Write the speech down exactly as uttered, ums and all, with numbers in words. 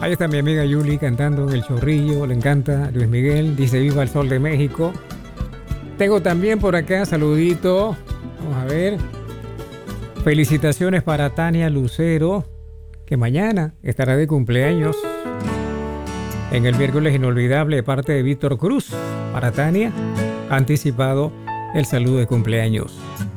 Ahí está mi amiga Yuli cantando en El Chorrillo, le encanta Luis Miguel, dice viva el sol de México. Tengo también por acá saludito, vamos a ver, felicitaciones para Tania Lucero, que mañana estará de cumpleaños en el miércoles inolvidable de parte de Víctor Cruz. Para Tania, anticipado el saludo de cumpleaños.